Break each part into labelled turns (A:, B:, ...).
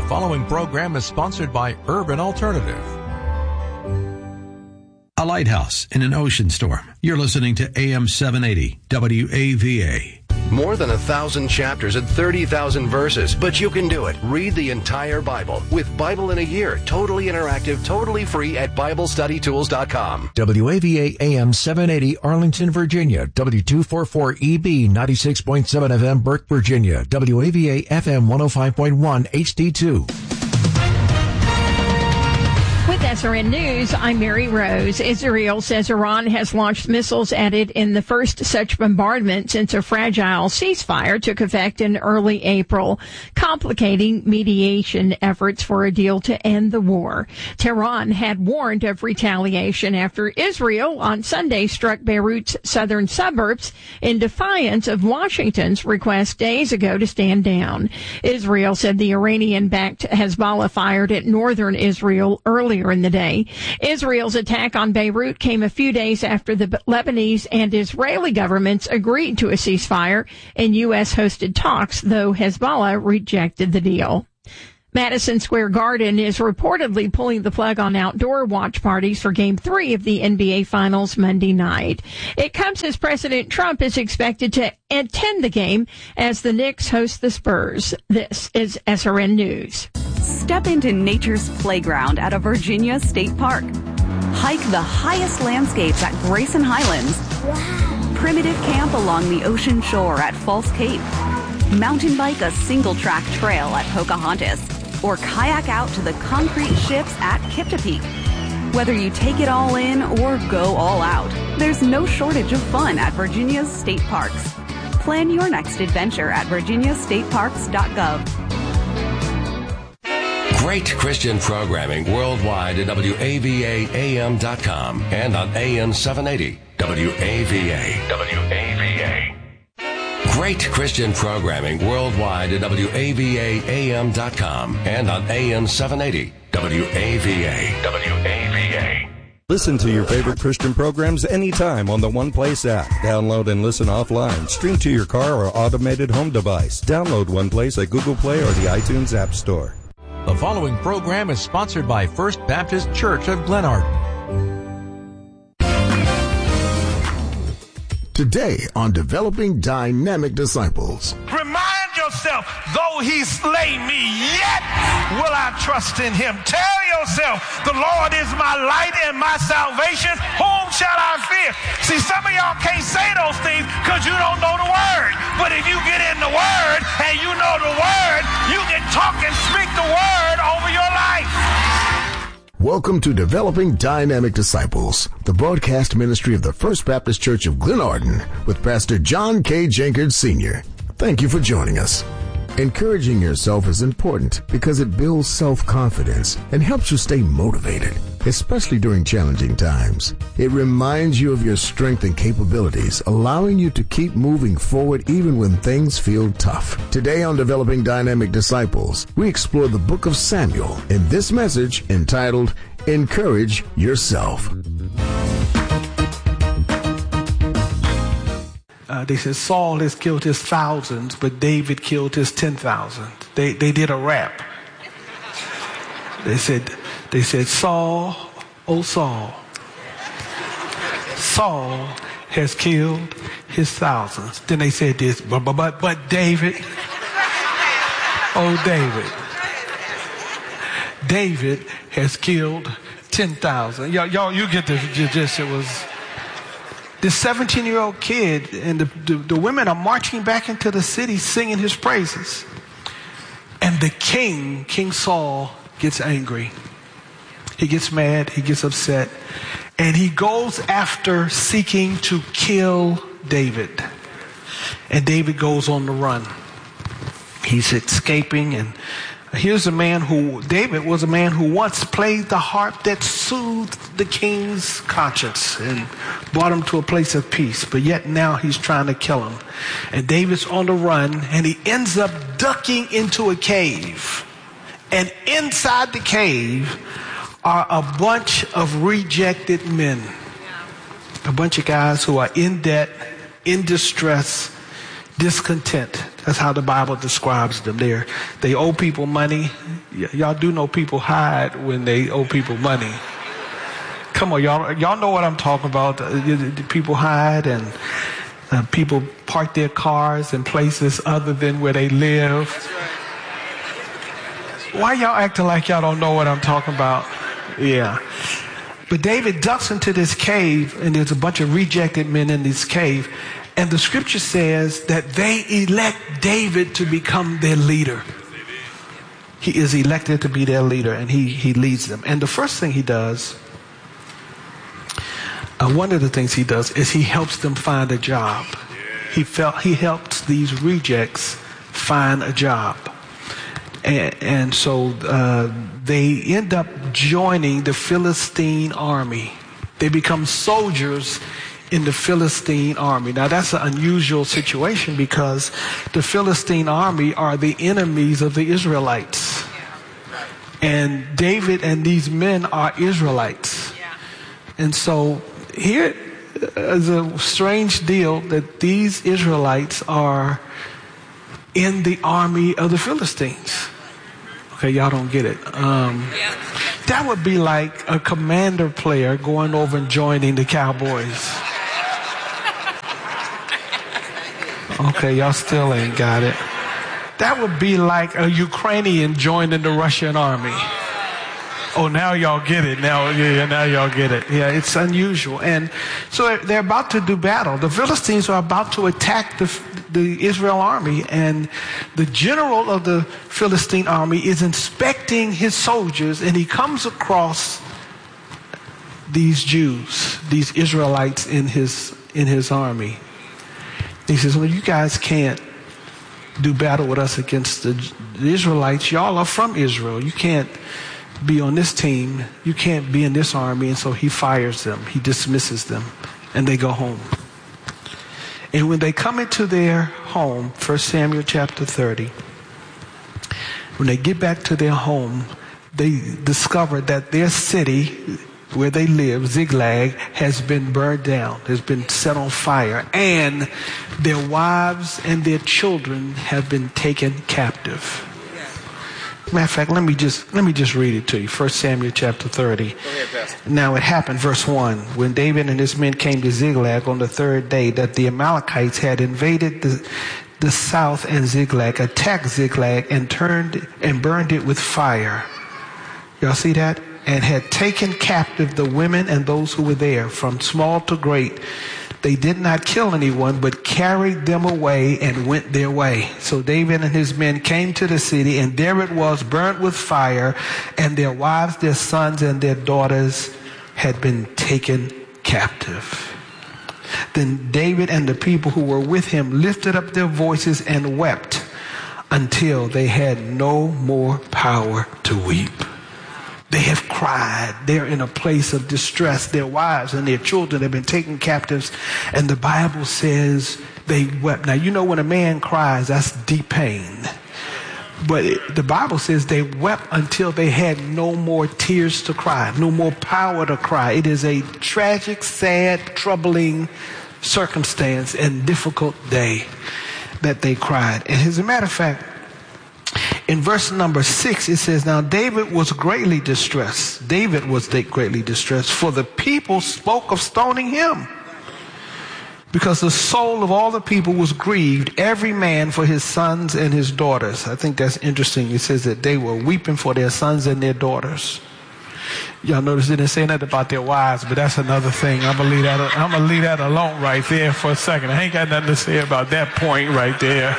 A: following program is sponsored by Urban Alternative.
B: A lighthouse in an ocean storm. You're listening to AM 780 WAVA.
C: More than 1,000 chapters and 30,000 verses, but you can do it. Read the entire Bible with Bible in a Year, totally interactive, totally free at BibleStudyTools.com.
D: WAVA AM 780 Arlington, Virginia. W244EB 96.7 FM Burke, Virginia. WAVA FM 105.1 HD2.
E: With SRN News, I'm Mary Rose. Israel says Iran has launched missiles at it in the first such bombardment since a fragile ceasefire took effect in early April, complicating mediation efforts for a deal to end the war. Tehran had warned of retaliation after Israel on Sunday struck Beirut's southern suburbs in defiance of Washington's request days ago to stand down. Israel said the Iranian-backed Hezbollah fired at northern Israel earlier in the day. Israel's attack on Beirut came a few days after the Lebanese and Israeli governments agreed to a ceasefire in U.S.-hosted talks, though Hezbollah rejected the deal. Madison Square Garden is reportedly pulling the plug on outdoor watch parties for Game 3 of the NBA Finals Monday night. It comes as President Trump is expected to attend the game as the Knicks host the Spurs. This is SRN News.
F: Step into nature's playground at a Virginia state park. Hike the highest landscapes at Grayson Highlands. Wow. Primitive camp along the ocean shore at False Cape. Mountain bike a single-track trail at Pocahontas. Or kayak out to the concrete ships at Kipta Peak. Whether you take it all in or go all out, there's no shortage of fun at Virginia's state parks. Plan your next adventure at virginiastateparks.gov.
C: Great Christian programming worldwide at WAVAAM.com and on AM 780 WAVA. WAVA. Great Christian programming worldwide at WAVAAM.com and on AM 780 WAVA. WAVA.
G: Listen to your favorite Christian programs anytime on the One Place app. Download and listen offline. Stream to your car or automated home device. Download One Place at Google Play or the iTunes App Store.
A: The following program is sponsored by First Baptist Church of Glenarden.
H: Today on Developing Dynamic Disciples.
I: Remind yourself, though he slay me, yet will I trust in him. Tell yourself, the Lord is my light and my salvation. Whom shall I fear? See, some of y'all can't say those things because you don't know the word. But if you get in the word and you know the word, you can talk and speak the word over your life.
H: Welcome to Developing Dynamic Disciples, the broadcast ministry of the First Baptist Church of Glenarden with Pastor John K. Jenkins Sr. Thank you for joining us. Encouraging yourself is important because it builds self-confidence and helps you stay motivated, especially during challenging times. It reminds you of your strength and capabilities, allowing you to keep moving forward even when things feel tough. Today on Developing Dynamic Disciples, we explore the book of Samuel in this message entitled, Encourage Yourself.
J: They said Saul has killed his thousands, but David killed his 10,000. They did a rap. They said, Saul, oh Saul, Saul has killed his thousands. Then they said this, but David, oh David has killed 10,000. Y'all, you get the gist. It was this 17-year-old kid, and the women are marching back into the city singing his praises. And the King Saul, gets angry. He gets mad, he gets upset, and he goes after seeking to kill David. And David goes on the run. He's escaping, and here's David was a man who once played the harp that soothed the king's conscience and brought him to a place of peace, but yet now he's trying to kill him. And David's on the run, and he ends up ducking into a cave. And inside the cave are a bunch of rejected men. A bunch of guys who are in debt, in distress, discontent. That's how the Bible describes them. They owe people money. Y'all do know people hide when they owe people money. Come on, y'all know what I'm talking about. People hide, and people park their cars in places other than where they live. Why y'all acting like y'all don't know what I'm talking about? Yeah. But David ducks into this cave, and there's a bunch of rejected men in this cave. And the scripture says that they elect David to become their leader. He is elected to be their leader, and he leads them. And the first thing he does, one of the things he does is he helps them find a job. He helps these rejects find a job. And so they end up joining the Philistine army. They become soldiers in the Philistine army. Now that's an unusual situation because the Philistine army are the enemies of the Israelites. And David and these men are Israelites. And so here is a strange deal that these Israelites are in the army of the Philistines. Okay, y'all don't get it. That would be like a Commander player going over and joining the Cowboys. Okay, y'all still ain't got it. That would be like a Ukrainian joining the Russian army. Oh, now y'all get it. Now y'all get it. Yeah, it's unusual. And so they're about to do battle. The Philistines are about to attack the Israel army, and the general of the Philistine army is inspecting his soldiers, and he comes across these Jews, these Israelites in his army. He says, well, you guys can't do battle with us against the Israelites. Y'all are from Israel. You can't be on this team. You can't be in this army. And so he fires them. He dismisses them, and they go home. And when they come into their home, 1 Samuel chapter 30, when they get back to their home, they discover that their city where they live, Ziklag, has been burned down, has been set on fire, and their wives and their children have been taken captive. Matter of fact, let me just read it to you. 1 Samuel chapter 30. Go ahead, Pastor. Now it happened, verse 1, when David and his men came to Ziklag on the third day, that the Amalekites had invaded the south and Ziklag, attacked Ziklag, and turned and burned it with fire. Y'all see that? And had taken captive the women and those who were there, from small to great. They did not kill anyone, but carried them away and went their way. So David and his men came to the city, and there it was, burnt with fire, and their wives, their sons, and their daughters had been taken captive. Then David and the people who were with him lifted up their voices and wept until they had no more power to weep. They have cried. They're in a place of distress. Their wives and their children have been taken captives. And the Bible says they wept. Now, you know when a man cries, that's deep pain. But the Bible says they wept until they had no more tears to cry, no more power to cry. It is a tragic, sad, troubling circumstance and difficult day that they cried. And as a matter of fact, in verse number 6, it says, now David was greatly distressed. David was greatly distressed, for the people spoke of stoning him, because the soul of all the people was grieved, every man for his sons and his daughters. I think that's interesting. It says that they were weeping for their sons and their daughters. Y'all notice it didn't say nothing about their wives, but that's another thing. I'm gonna leave that alone right there for a second. I ain't got nothing to say about that point right there.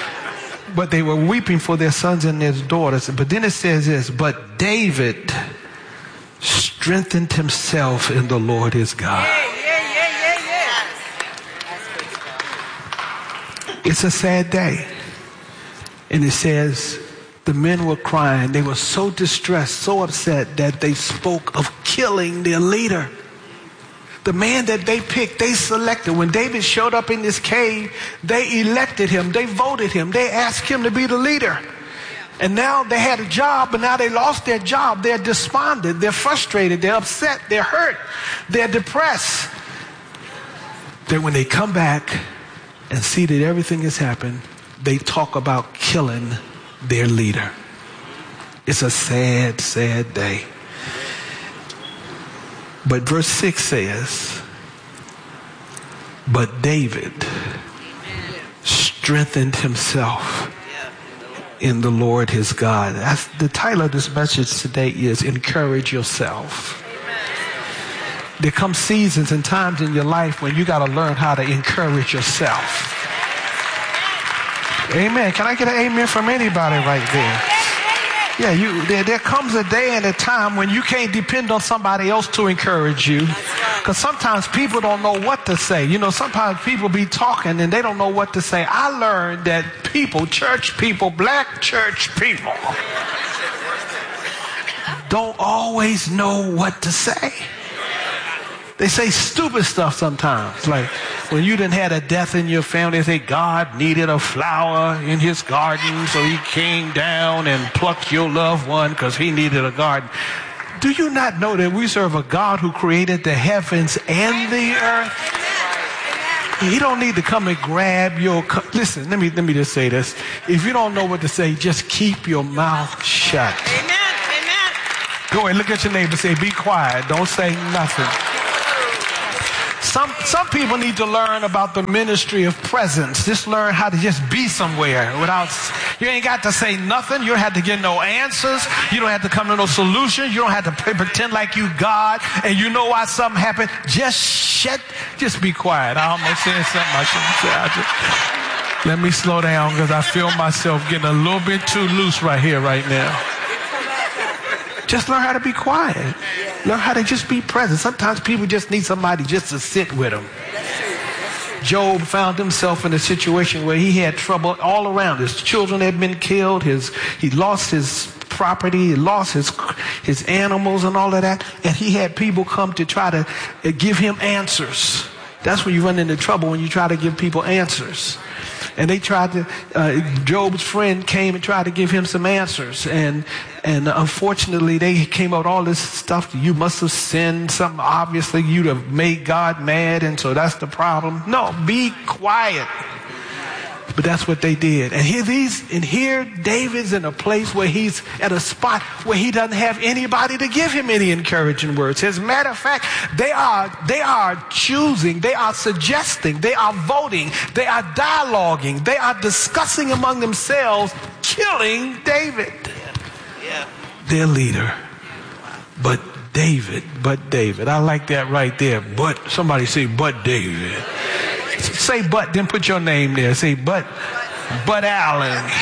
J: But they were weeping for their sons and their daughters. But then it says this, but David strengthened himself in the Lord his God. It's a sad day. And it says the men were crying. They were so distressed, so upset that they spoke of killing their leader. The man that they picked, they selected. When David showed up in this cave, they elected him. They voted him. They asked him to be the leader. And now they had a job, but now they lost their job. They're despondent. They're frustrated. They're upset. They're hurt. They're depressed. Then when they come back and see that everything has happened, they talk about killing their leader. It's a sad, sad day. But verse 6 says, but David strengthened himself in the Lord his God. That's the title of this message today is Encourage Yourself. There come seasons and times in your life when you got to learn how to encourage yourself. Amen. Can I get an amen from anybody right there? Yeah, there comes a day and a time when you can't depend on somebody else to encourage you. Because sometimes people don't know what to say. You know, sometimes people be talking and they don't know what to say. I learned that people, church people, black church people, don't always know what to say. They say stupid stuff sometimes. Like when you done had a death in your family, they say God needed a flower in his garden, so he came down and plucked your loved one because he needed a garden. Do you not know that we serve a God who created the heavens and the earth? He don't need to come and grab your... Listen, let me just say this. If you don't know what to say, just keep your mouth shut. Amen. Go ahead, look at your neighbor, say, be quiet. Don't say nothing. Some people need to learn about the ministry of presence. Just learn how to just be somewhere without, you ain't got to say nothing. You don't have to get no answers. You don't have to come to no solutions. You don't have to pretend like you God and you know why something happened. Just be quiet. I almost said something I shouldn't say. Let me slow down because I feel myself getting a little bit too loose right here, right now. Just learn how to be quiet. Learn how to just be present. Sometimes people just need somebody just to sit with them. Job found himself in a situation where he had trouble all around. His children had been killed. He lost his property. He lost his animals and all of that. And he had people come to try to give him answers. That's when you run into trouble, when you try to give people answers. And they tried to, Job's friend came and tried to give him some answers. And unfortunately, they came up with all this stuff. You must have sinned something. Obviously, you'd have made God mad. And so that's the problem. No, be quiet. But that's what they did. And here David's in a place where he's at a spot where he doesn't have anybody to give him any encouraging words. As a matter of fact, they are choosing, they are suggesting, they are voting, they are dialoguing, they are discussing among themselves killing David. Their leader. But David. I like that right there. But somebody say, but David. Say but, then put your name there. Say but Allen,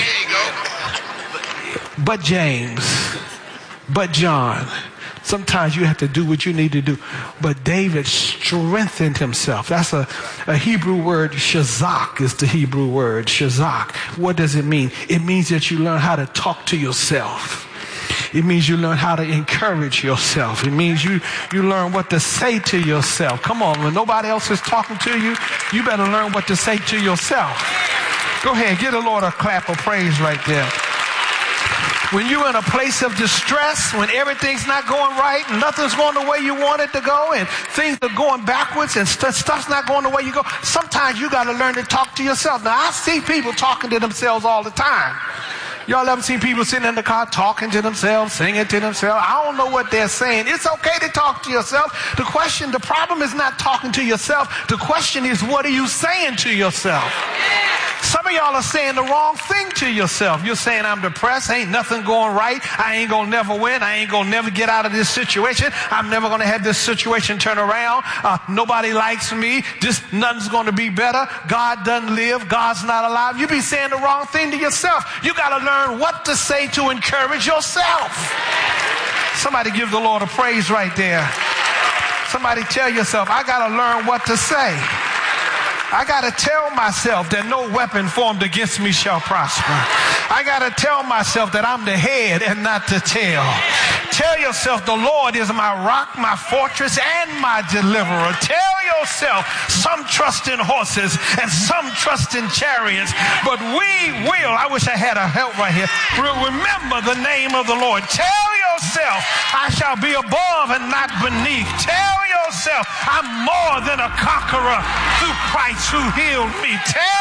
J: but James, but John. Sometimes you have to do what you need to do. But David strengthened himself. That's a Hebrew word. Shazak is the Hebrew word. Shazak. What does it mean? It means that you learn how to talk to yourself. It means you learn how to encourage yourself. It means you learn what to say to yourself. Come on, when nobody else is talking to you, you better learn what to say to yourself. Go ahead, give the Lord a clap of praise right there. When you're in a place of distress, when everything's not going right, and nothing's going the way you want it to go, and things are going backwards, and stuff's not going the way you go, sometimes you got to learn to talk to yourself. Now, I see people talking to themselves all the time. Y'all ever seen people sitting in the car talking to themselves, singing to themselves? I don't know what they're saying. It's okay to talk to yourself. The problem is not talking to yourself. The question is, what are you saying to yourself? Some of y'all are saying the wrong thing to yourself. You're saying, I'm depressed. Ain't nothing going right. I ain't going to never win. I ain't going to never get out of this situation. I'm never going to have this situation turn around. Nobody likes me. Nothing's going to be better. God doesn't live. God's not alive. You be saying the wrong thing to yourself. You got to learn what to say to encourage yourself. Somebody give the Lord a praise right there. Somebody tell yourself, I got to learn what to say. I got to tell myself that no weapon formed against me shall prosper. I got to tell myself that I'm the head and not the tail. Tell yourself the Lord is my rock, my fortress, and my deliverer. Tell yourself some trust in horses and some trust in chariots, but we will, I wish I had a help right here, remember the name of the Lord. Tell yourself I shall be above and not beneath. Tell yourself I'm more than a conqueror through Christ who healed me. Tell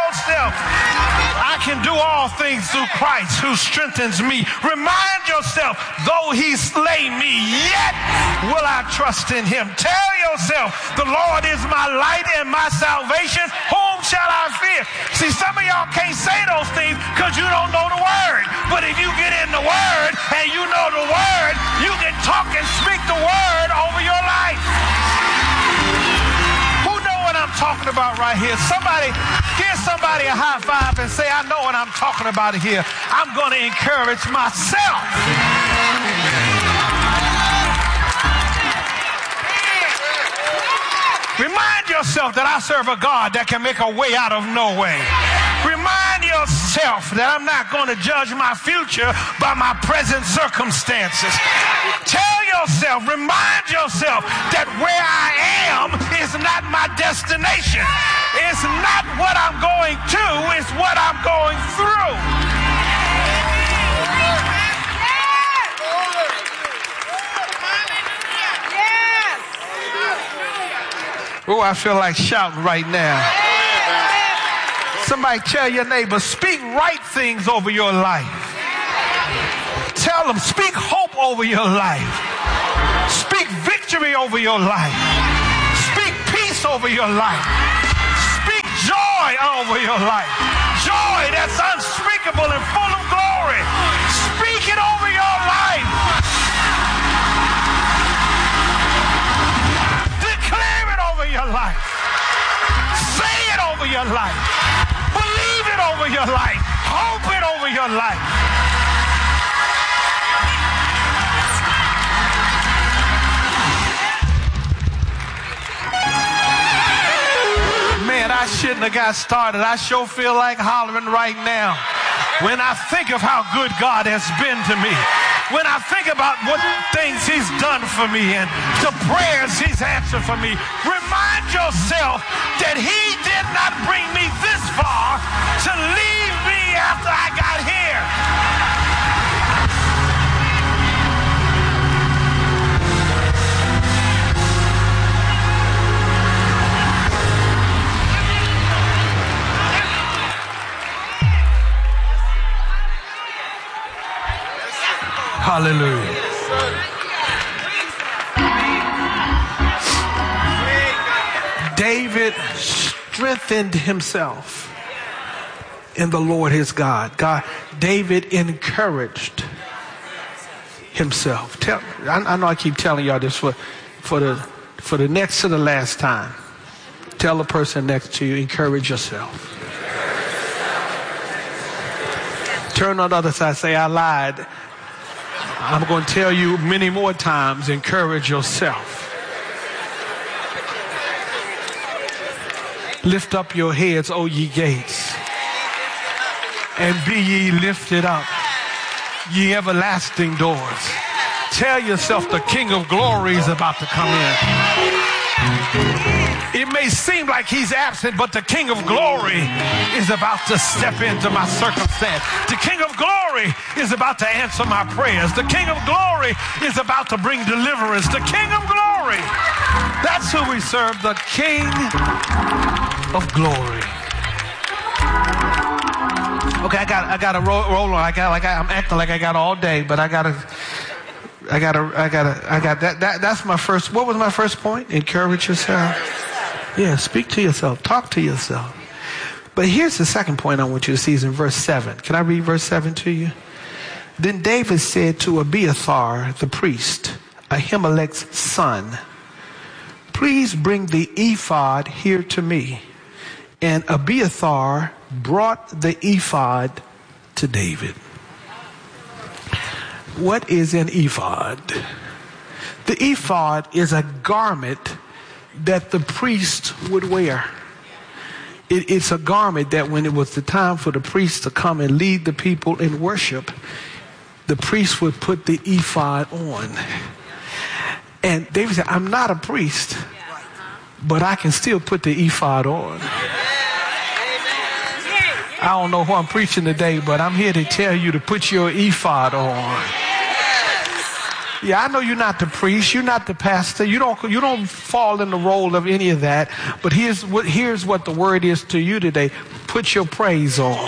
I: yourself, I can do all things through Christ who strengthens me. Remind yourself, though he slay me, yet will I trust in him. Tell yourself, the Lord is my light and my salvation. Whom shall I fear? See, some of y'all can't say those things because you don't know the word. But if you get in the word and you know the word, you can talk and speak the word over your life. Who know what I'm talking about right here? Somebody, give somebody a high five and say, I know what I'm talking about here. I'm going to encourage myself. Remind yourself that I serve a God that can make a way out of no way. Remind yourself that I'm not going to judge my future by my present circumstances. Tell yourself, remind yourself that where I am is not my destination. It's not what I'm going to, it's what I'm going through. Oh, I feel like shouting right now. Somebody tell your neighbor, speak right things over your life. Tell them, speak hope over your life. Speak victory over your life. Speak peace over your life. Speak joy over your life. Joy that's unspeakable and full of glory. Speak it over your life. Your life. Say it over your life. Believe it over your life. Hope it over your life. Man, I shouldn't have got started. I sure feel like hollering right now when I think of how good God has been to me. When I think about what things he's done for me and the prayers he's answered for me, remind yourself that he did not bring me this far to leave me after I got here. Hallelujah. David strengthened himself in the Lord his God. David encouraged himself. I know I keep telling y'all this for the next to the last time. Tell the person next to you, encourage yourself. Turn on the other side, say, I lied. I'm going to tell you many more times, encourage yourself. Lift up your heads, O ye gates, and be ye lifted up, ye everlasting doors. Tell yourself the King of Glory is about to come in. It may seem like he's absent, but the King of Glory is about to step into my circumstance. The King of Glory is about to answer my prayers. The King of Glory is about to bring deliverance. The King of Glory. That's who we serve, the King of Glory. Okay, I gotta roll on. I'm acting like I got all day, but I got that. That's my first. What was my first point? Encourage yourself. Yeah, speak to yourself. Talk to yourself. But here's the second point I want you to see is in verse 7. Can I read verse 7 to you? Then David said to Abiathar, the priest, Ahimelech's son, please bring the ephod here to me. And Abiathar brought the ephod to David. What is an ephod? The ephod is a garment that the priest would wear. It's a garment that when it was the time for the priest to come and lead the people in worship, the priest would put the ephod on. And David said, I'm not a priest, but I can still put the ephod on. I don't know who I'm preaching today, but I'm here to tell you to put your ephod on.
J: Yeah, I know you're not the priest, you're not the pastor, you don't fall in the role of any of that. But here's what the word is to you today. Put your praise on.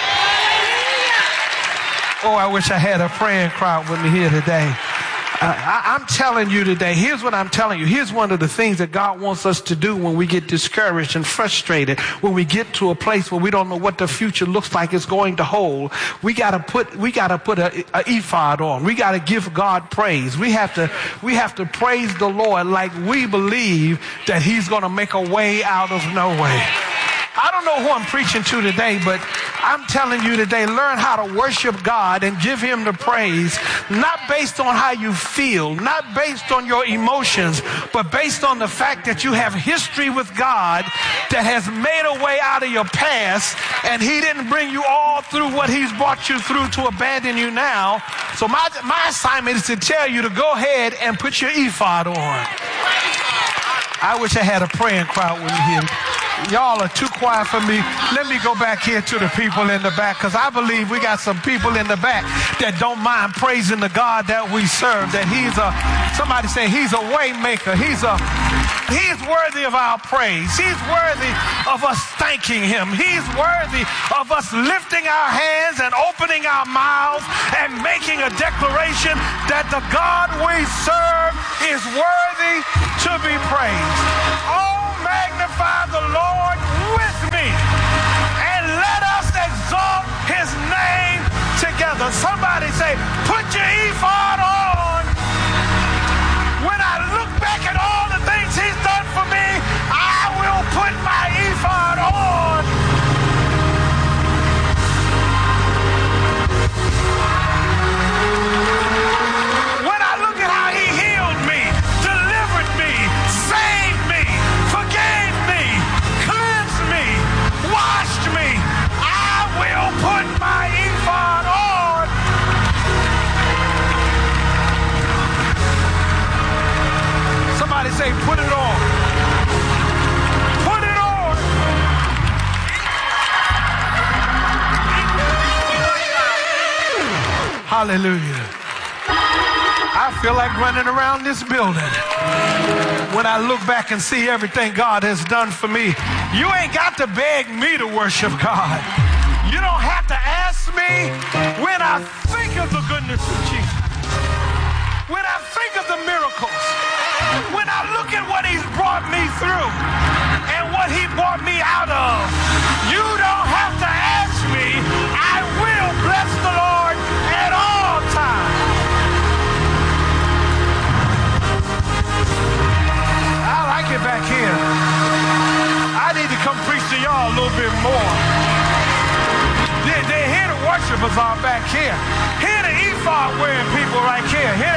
J: Oh, I wish I had a praying crowd with me here today. I'm telling you today, here's what I'm telling you. Here's one of the things that God wants us to do when we get discouraged and frustrated, when we get to a place where we don't know what the future looks like it's going to hold. We gotta put a ephod on. We gotta give God praise. We have to praise the Lord like we believe that He's gonna make a way out of no way. I don't know who I'm preaching to today, but I'm telling you today, learn how to worship God and give Him the praise, not based on how you feel, not based on your emotions, but based on the fact that you have history with God that has made a way out of your past, and He didn't bring you all through what He's brought you through to abandon you now. So my assignment is to tell you to go ahead and put your ephod on. I wish I had a praying crowd with me here. Y'all are too quiet for me. Let me go back here to the people in the back, because I believe we got some people in the back that don't mind praising the God that we serve, that somebody say He's a way maker. He's worthy of our praise. He's worthy of us thanking Him. He's worthy of us lifting our hands and opening our mouths and making a declaration that the God we serve is worthy to be praised. Oh, magnify the Lord with me, and let us exalt His name together. Somebody say, put your ephod on. When I look back at all the things He's done for me, I will put my ephod on. When I look at how He healed me, delivered me, saved me, forgave me, cleansed me, washed me, I will put my ephod on. Somebody say, put it on. Put it on. Hallelujah. I feel like running around this building when I look back and see everything God has done for me. You ain't got to beg me to worship God. You don't have to ask me. When I think of the goodness of Jesus, when I think of the miracles, when I look at what He's brought me through and what He brought me out of, you don't have to ask me. I will bless the Lord at all times. I like it back here. I need to come preach to y'all a little bit more. Here the worshipers are back here. Here the ephod wearing people right here. Here